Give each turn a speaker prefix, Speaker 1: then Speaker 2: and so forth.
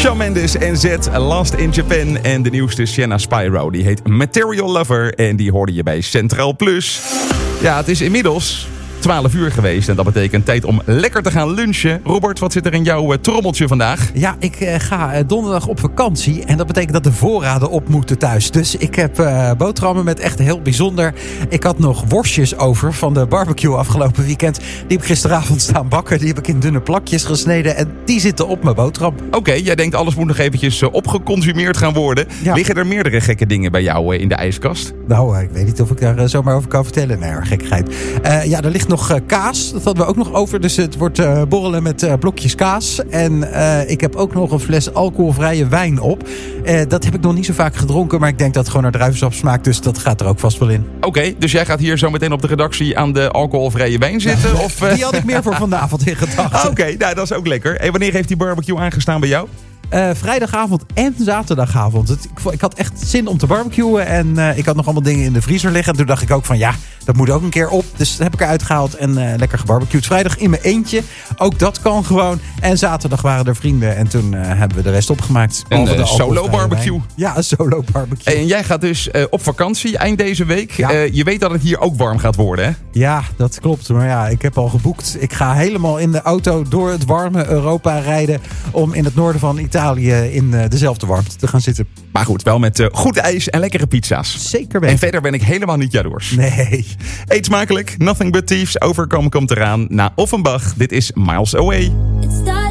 Speaker 1: Shawn Mendes en Z, Last in Japan. En de nieuwste Sienna Spyro, die heet Material Lover. En die hoorde je bij Centraal Plus. Ja, het is inmiddels 12 uur geweest en dat betekent tijd om lekker te gaan lunchen. Robert, wat zit er in jouw trommeltje vandaag?
Speaker 2: Ja, ik ga donderdag op vakantie en dat betekent dat de voorraden op moeten thuis. Dus ik heb boterhammen met echt heel bijzonder. Ik had nog worstjes over van de barbecue afgelopen weekend. Die heb ik gisteravond staan bakken. Die heb ik in dunne plakjes gesneden en die zitten op mijn boterham.
Speaker 1: Oké, jij denkt alles moet nog eventjes opgeconsumeerd gaan worden.
Speaker 2: Ja.
Speaker 1: Liggen er meerdere gekke dingen bij jou in de ijskast?
Speaker 2: Nou, ik weet niet of ik daar zomaar over kan vertellen. Nee, gekkigheid. Ja, er ligt nog kaas. Dat hadden we ook nog over. Dus het wordt borrelen met blokjes kaas. En ik heb ook nog een fles alcoholvrije wijn op. Dat heb ik nog niet zo vaak gedronken. Maar ik denk dat het gewoon naar druivensap smaakt. Dus dat gaat er ook vast wel in.
Speaker 1: Oké, dus jij gaat hier zo meteen op de redactie aan de alcoholvrije wijn zitten?
Speaker 2: Nee,
Speaker 1: of,
Speaker 2: die had ik meer voor vanavond in gedachten.
Speaker 1: Oké, nou, dat is ook lekker. En wanneer heeft die barbecue aangestaan bij jou?
Speaker 2: Vrijdagavond en zaterdagavond. Ik had echt zin om te barbecuen. En ik had nog allemaal dingen in de vriezer liggen. En toen dacht ik ook van ja, dat moet ook een keer op. Dus dat heb ik eruit gehaald en lekker gebarbecued. Vrijdag in mijn eentje. Ook dat kan gewoon. En zaterdag waren er vrienden. En toen hebben we de rest opgemaakt.
Speaker 1: Een solo barbecue.
Speaker 2: Wijn. Ja, een solo barbecue.
Speaker 1: En jij gaat dus op vakantie eind deze week.
Speaker 2: Ja.
Speaker 1: Je weet dat het hier ook warm gaat worden, hè?
Speaker 2: Ja, dat klopt. Maar ja, ik heb al geboekt. Ik ga helemaal in de auto door het warme Europa rijden. Om in het noorden van Italië in dezelfde warmte te gaan zitten.
Speaker 1: Maar goed, wel met goed ijs en lekkere pizza's.
Speaker 2: Zeker weten.
Speaker 1: En verder ben ik helemaal niet jaloers.
Speaker 2: Nee.
Speaker 1: Eet smakelijk. Nothing But Thieves. Overcome komt eraan. Na Offenbach. Dit is Miles Away.